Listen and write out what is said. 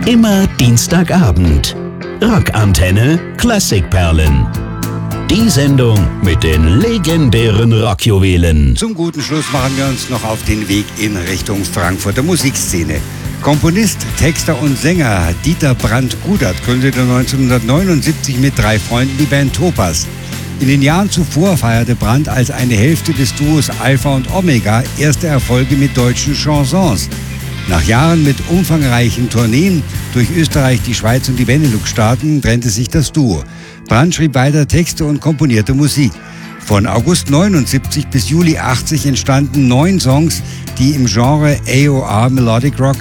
Immer Dienstagabend. Rockantenne Klassikperlen. Die Sendung mit den legendären Rockjuwelen. Zum guten Schluss machen wir uns noch auf den Weg in Richtung Frankfurter Musikszene. Komponist, Texter und Sänger Dieter Brandt-Gudert gründete 1979 mit 3 Freunden die Band Topaz. In den Jahren zuvor feierte Brandt als eine Hälfte des Duos Alpha und Omega erste Erfolge mit deutschen Chansons. Nach Jahren mit umfangreichen Tourneen durch Österreich, die Schweiz und die Benelux-Staaten trennte sich das Duo. Brandt schrieb weiter Texte und komponierte Musik. Von August 79 bis Juli 80 entstanden 9 Songs, die im Genre AOR Melodic Rock